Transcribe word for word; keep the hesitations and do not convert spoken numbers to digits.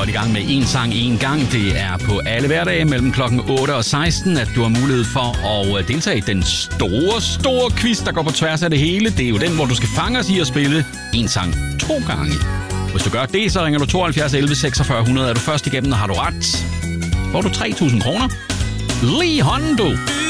i gang med En Sang En Gang. Det er på alle hverdage mellem klokken otte og seksten, at du har mulighed for at deltage i den store, store quiz, der går på tværs af det hele. Det er jo den, hvor du skal fange os i at spille en sang to gange. Hvis du gør det, så ringer du tooghalvfjerds elleve seksogfyrre hundrede. Er du først igennem, og har du ret, får du tre tusind kroner. Lige hånden, du!